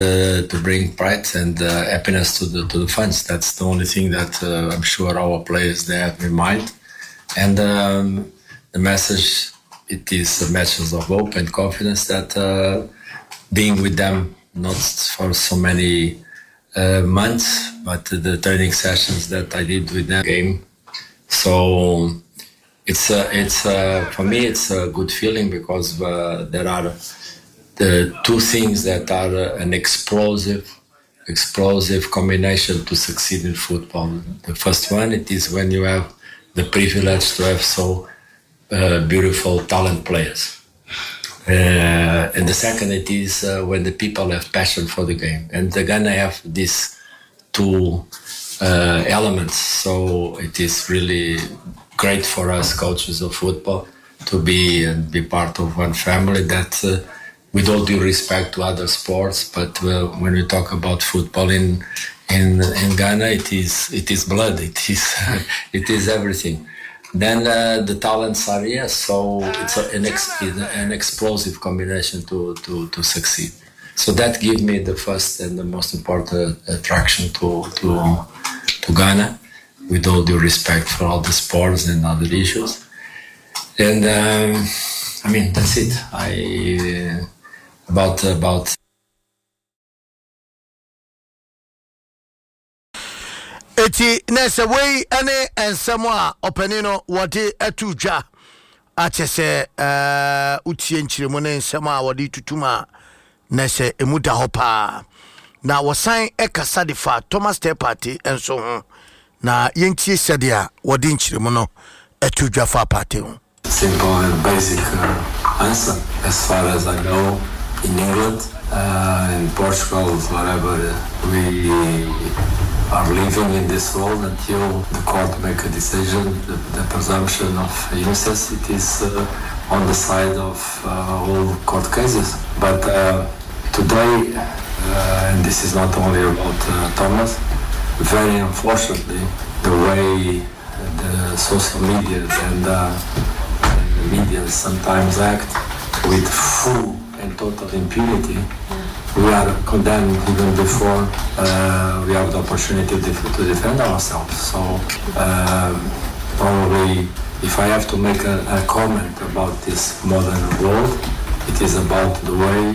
to bring pride and happiness to the fans. That's the only thing that I'm sure our players they have in mind. And the message, it is a message of hope and confidence that being with them, not for so many months, but the training sessions that I did with them game. So it's for me it's a good feeling because there are the two things that are an explosive combination to succeed in football. The first one, it is when you have the privilege to have so beautiful talent players. And the second, it is when the people have passion for the game. And the Ghana have these two elements. So it is really great for us coaches of football to be part of one family that with all due respect to other sports, but when we talk about football in Ghana, it is blood. It is everything. Then the talents are so it's an explosive combination to succeed. So that gives me the first and the most important attraction to Ghana, with all due respect for all the sports and other issues. And I mean that's it. About eti nese way ane ensemo a openino wode atudwa achese utie nchiremu ne ensemo a wode tutuma nese emuda hopa na wosan ekasa de fa Thomas Day Party enso ho na yentie sedia wode nchiremu no atudwa fa party ho. Simple and basic answer as far as I know. In England, in Portugal, wherever we are living in this world until the court make a decision, the presumption of innocence, it is on the side of all court cases. But today, and this is not only about Thomas, very unfortunately, the way the social media and the media sometimes act with full and total impunity, we are condemned even before we have the opportunity to defend ourselves. So probably if I have to make a comment about this modern world, it is about the way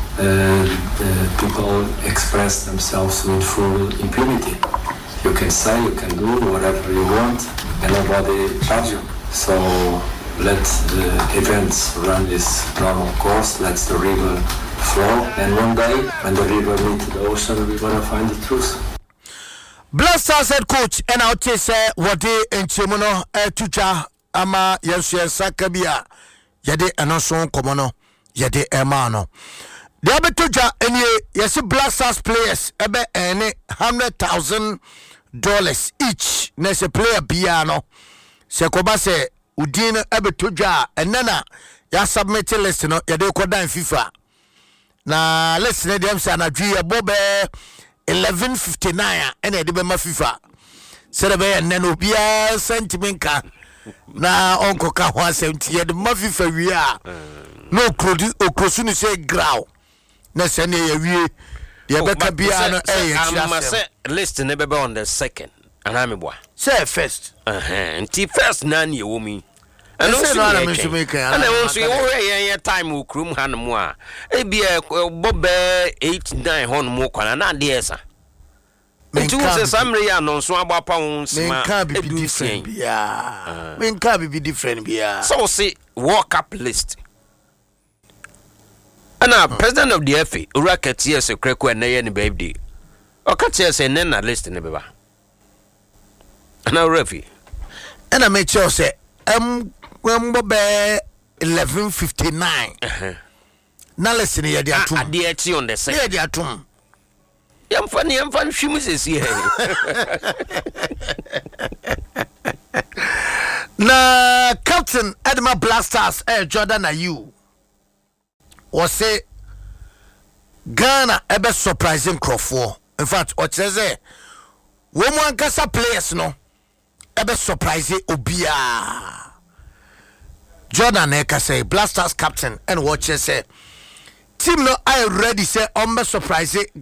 people express themselves with full impunity. You can say, you can do whatever you want, and nobody judge you. So let the events run this normal course, let the river flow, and one day when the river meets the ocean, we're going to find the truth. Blasters head coach and out say what they in Chimono tucha ama yensu sakabia yede enoso komono yede emano the abetuja any yes Blasters players ebe ene $100,000 each nese player biano se koba se udin abetuja enana ya submit list no yede kodan FIFA na list ne dem say na dwi bobe 11:59 ene de be ma FIFA serebe enne no bia sentimenka na onko ka ho asenti de ma FIFA wi a no okrosu ni say graw na se ne ya wi de be ka bia no am say list ne be on the second anameboa say first nti first na ne wo mi and also na Mr. and also you time ukrum hanmu a ebia bobe 8-9 hon mo kwana na de esa nti wo se samre ya no so agbapa won sima different bia men ka be different bia so say World Cup list ana president of the FA Uraket yes Kreko na ye ne birthday o ka tie say na list ne beba ana refi ana me che say when bobe 11:59 na listen ye dia tum ade ati on the second ye dia tum yam fan hwimu sesi he na captain Edma Blasters Jordan Ayew was say Ghana ebe surprising crofo in fact o cheze wo mo ankasa players no ebe surprise obia Jordan Eka say Blasters captain and watch say team no I ready say on surprise